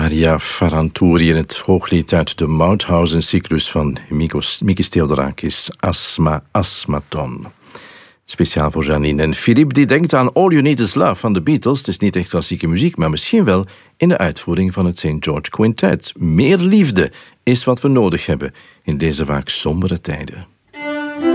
Maria Farantouri in het hooglied uit de Mauthausen-cyclus van Mikis Theodorakis, Asma Asmaton. Speciaal voor Janine. En Philippe die denkt aan All You Need Is Love van de Beatles. Het is niet echt klassieke muziek, maar misschien wel in de uitvoering van het St. George Quintet. Meer liefde is wat we nodig hebben in deze vaak sombere tijden.